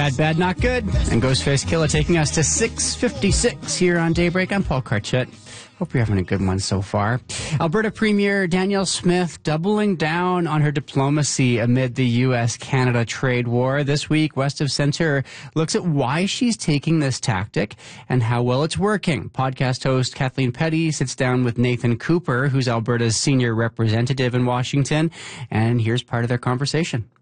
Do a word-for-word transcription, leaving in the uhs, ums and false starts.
Bad, Bad, Not Good, and Ghostface Killah taking us to six fifty-six here on Daybreak. I'm Paul Carchett. Hope you're having a good one so far. Alberta Premier Danielle Smith doubling down on her diplomacy amid the U S Canada trade war. This week, West of Centre looks at why she's taking this tactic and how well it's working. Podcast host Kathleen Petty sits down with Nathan Cooper, who's Alberta's senior representative in Washington, and here's part of their conversation.